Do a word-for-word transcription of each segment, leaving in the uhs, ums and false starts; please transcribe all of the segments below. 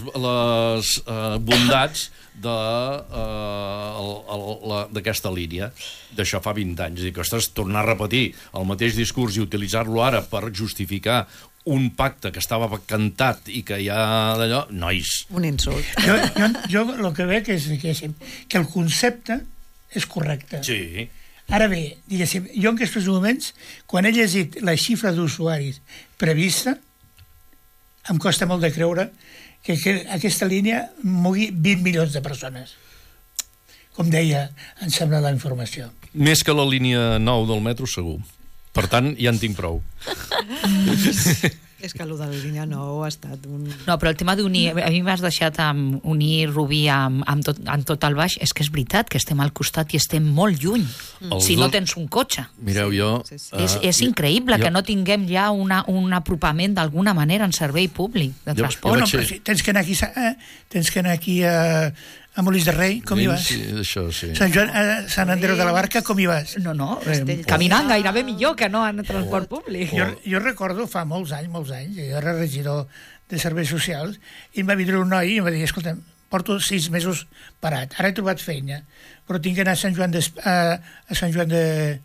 les uh, bondats d'aquesta uh, línia. D'això fa vint anys. Dic, ostres, tornar a repetir el mateix discurs i utilitzar-lo ara per justificar un pacte que estava cantat i que hi ha d'allò... Nois. Un insult. Jo, jo, jo el que veig és que, que el concepte és correcte. Sí. Ara bé, diguéssim, jo en aquests moments, quan he llegit la xifra d'usuaris prevista, em costa molt de creure que, que aquesta línia mogui vint milions de persones. Com deia, em sembla la informació. Més que la línia nou del metro, segur. Per tant, ja en tinc prou. És que allò de la línia nou ha estat un... No, però el tema d'unir... A mi m'has deixat amb unir Rubí amb, amb, tot, amb tot el baix. És que és veritat que estem al costat i estem molt lluny. Mm. Si no tens un cotxe. Mireu, jo... Sí, sí. Uh, és, és increïble jo, que no tinguem ja una, un apropament d'alguna manera en servei públic de jo, transport. Bueno, però si tens que anar aquí, eh? tens que anar aquí a... a Molins de Rei, com hi vas? Sí, això, sí. Sant Joan, a Sant Andreu de la Barca, com hi vas? No, no, eh, caminant gairebé millor que no en transport públic. Jo, jo recordo fa molts anys, molts anys, jo era regidor de serveis socials, i em va vindre un noi i em va dir, escolta, porto sis mesos parat, ara he trobat feina, però tinc que anar a Sant Joan de, a, a Sant Joan de...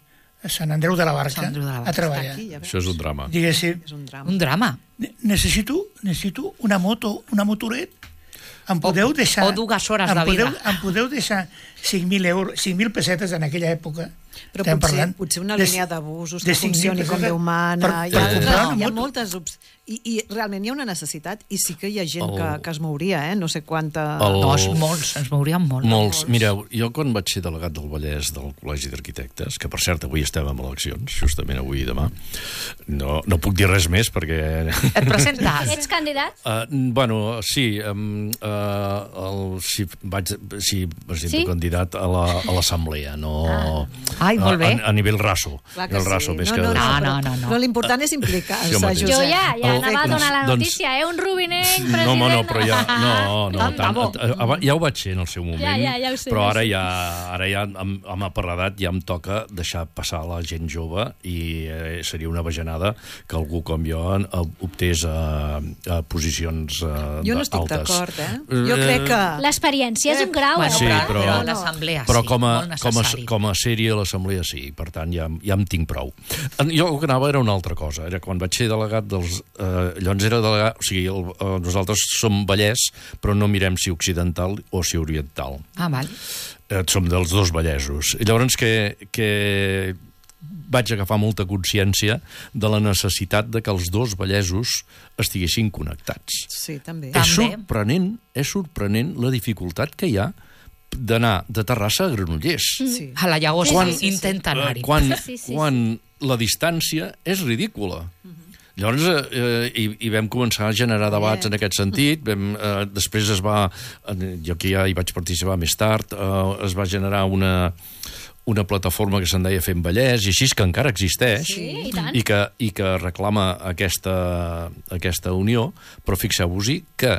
a Sant Andreu de la Barca, de la Barca. a treballar. Aquí, ja això és un drama. Diguéssim, és un drama. Un drama. necessito, necessito una moto, una motoret. Em podeu deixar... O dues hores em de vida. Podeu, em podeu deixar cinc mil euros, cinc mil pessetes en aquella època? Però Estem potser, parlant potser una de- línia de busos de que cinc mil funcioni com pessetes Déu mana... per- Hi ha, per altres, comprar hi ha una moto. moltes opcions. I, I realment hi ha una necessitat i sí que hi ha gent El- que, que es mouria, eh? No sé quanta... El- No, és molts, ens mourien molt. Molts. Mireu, jo quan vaig ser delegat del Vallès del Col·legi d'Arquitectes, que per cert avui estem en eleccions, justament avui i demà, no, no puc dir res més perquè... Et presentes? Ets candidat? Uh, bueno, sí, um, uh, el, si vaig, si presento Sí? candidat a la- a l'assemblea, no... Ai, molt bé. A, a nivell raso. Clar que el raso, sí. més no, que... no, no, No, però, no, no, no. però l'important és implicar-se, Jo mateix. Josep. Jo ja, ja El- anava a donar la doncs- notícia, eh? Un rubinenc president... No, home, no, però ja... No, no, Tant de tant, bo. eh, ja ho vaig ser en el seu moment, Ja, ja, ja ho sé, però ja ara sé. ja, ara ja amb, amb per edat ja em toca deixar passar la gent jove i eh, seria una bajanada que algú com jo en- optés a, a posicions eh, Jo no estic altes. d'acord, eh? Jo crec que... L'experiència és un grau. Bueno, Sí, però, però- però a l'assemblea Però sí, com a, molt com, a, necessari. com a sèrie a l'assemblea sí, per tant ja, ja em tinc prou. Jo el que anava era una altra cosa, era quan vaig ser delegat dels... Eh, llavors era delegat, o sigui, el, eh, nosaltres som Vallès, però no mirem si occidental o si oriental. Ah, val. Eh, som dels dos Vallesos. I llavors que, que vaig agafar molta consciència de la necessitat de que els dos Vallesos estiguessin connectats. Sí, també. També. És sorprenent, és sorprenent la dificultat que hi ha d'anar de Terrassa a Granollers. Sí. A la Llagosta Quan- intenta anar-hi. Eh, quan, Sí, sí, sí, quan la distància és ridícula. Llavors eh, hi, hi vam començar a generar debats en aquest sentit. Vam, eh, després es va... eh, Jo aquí ja hi vaig participar més tard. Eh, es va generar una, una plataforma que se'n deia Fem Vallès, i així que encara existeix, Sí, i tant. i que, i que reclama aquesta, aquesta unió, però fixeu-vos-hi que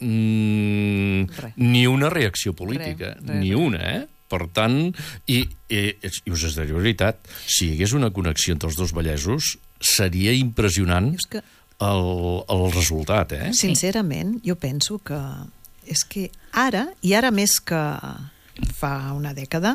mm, Res. ni una reacció política, Res, res, ni res. una, eh? Per tant, i, i, i us diré la veritat, si hi hagués una connexió entre els dos Vallesos, seria impressionant És que, el, el resultat, eh? sincerament, jo penso que és que ara, i ara més que fa una dècada,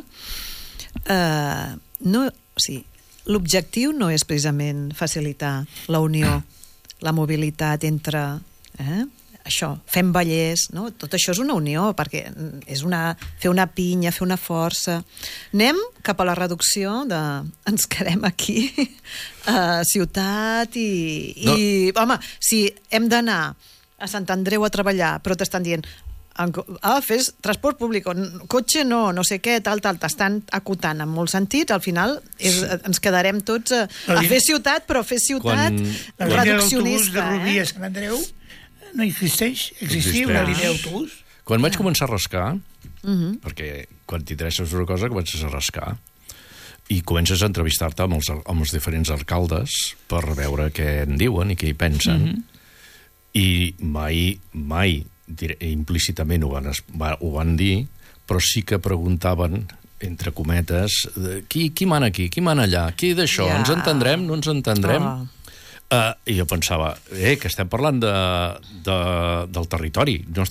eh, no, o sigui, l'objectiu no és precisament facilitar la unió, la mobilitat entre... Eh? Això, fem Vallès, no? Tot això és una unió, perquè és una, fer una pinya, fer una força. Anem cap a la reducció de... Ens quedem aquí, a ciutat, i... i home, si hem d'anar a Sant Andreu a treballar, però t'estan dient ah, fes transport públic, cotxe no, no sé què, tal, tal, t'estan acotant en molts sentits, al final és, ens quedarem tots a, a fer ciutat, però fer ciutat Quan- La línia d'autobús reduccionista. de Rubí Eh? a Sant Andreu no existeix. Existia Existeix. una línia d'autobús. Quan vaig començar a rascar, Mhm. perquè quan t'interesses una cosa comences a rascar, i comences a entrevistar-te amb els, amb els diferents alcaldes per veure què en diuen i què hi pensen, mm -hmm. i mai, mai, diré, implícitament ho van, es- va, ho van dir, però sí que preguntaven, entre cometes, de, qui, qui mana aquí, qui mana allà, qui d'això, Ja. ens entendrem, no ens entendrem? Oh. Uh, I jo pensava, eh, que estem parlant de, de, del territori, no